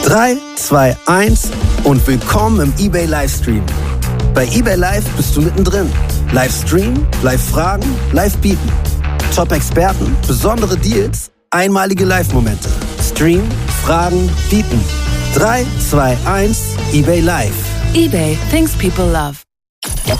3, 2, 1 und willkommen im eBay Livestream. Bei eBay Live bist du mittendrin. Livestream, Live-Fragen, Live-Bieten. Top-Experten, besondere Deals, einmalige Live-Momente. Stream, Fragen, Bieten. 3, 2, 1, eBay Live. eBay, things people love.